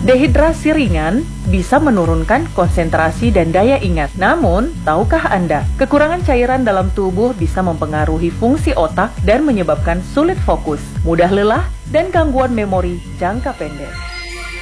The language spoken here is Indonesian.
Dehidrasi ringan bisa menurunkan konsentrasi dan daya ingat. Namun, tahukah Anda, kekurangan cairan dalam tubuh bisa mempengaruhi fungsi otak dan menyebabkan sulit fokus, mudah lelah, dan gangguan memori jangka pendek.